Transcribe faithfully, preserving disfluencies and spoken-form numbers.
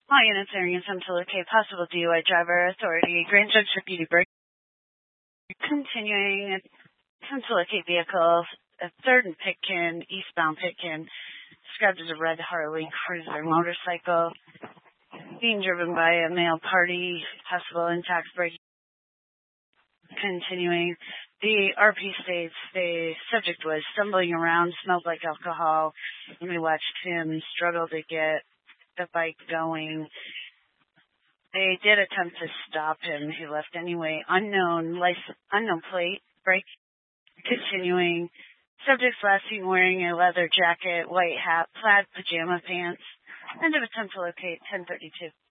All units are in attempt to locate possible D U I driver. Authority, Grand Judge Deputy Burke. Continuing attempt to locate vehicle, a third and Pitkin, eastbound Pitkin, described as a red Harley Cruiser motorcycle, being driven by a male party, possible intact brake. Continuing, the R P states the subject was stumbling around, smelled like alcohol, and we watched him struggle to get the bike going. They did attempt to stop him. He left anyway. Unknown license, unknown plate, brake. Continuing, subject's last seen wearing a leather jacket, white hat, plaid pajama pants. End of attempt to locate ten thirty-two.